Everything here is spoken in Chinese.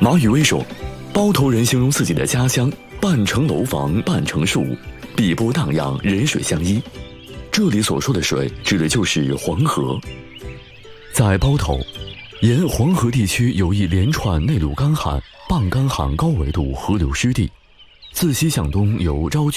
马宇威说，包头人形容自己的家乡半城楼房半城树，碧波荡漾，人水相依。这里所说的水指的就是黄河。在包头，沿黄河地区有一连串内陆干旱、半干旱高纬度河流湿地，自西向东有昭